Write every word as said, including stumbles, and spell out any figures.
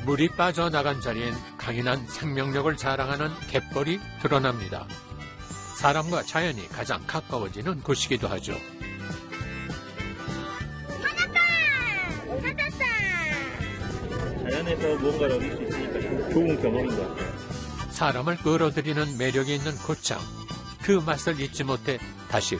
물이 빠져나간 자리엔 강인한 생명력을 자랑하는 갯벌이 드러납니다. 사람과 자연이 가장 가까워지는 곳이기도 하죠. 찾았다! 찾았다! 자연에서 무언가를 얻을 수 있으니까 좋은 경험인 것 같아요. 사람을 끌어들이는 매력이 있는 고창. 그 맛을 잊지 못해 다시